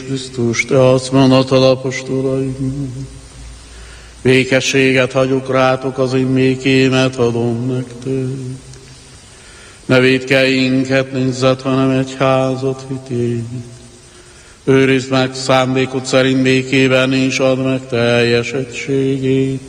Krisztus, te azt mondhatod apostolaidnak. Békességet hagyok rátok, az én békémet adom nektek. Ne vétkeljünket nézzet, hanem egyházat hitét. Őrizd meg szándékod szerint békében, és add meg teljes egységét.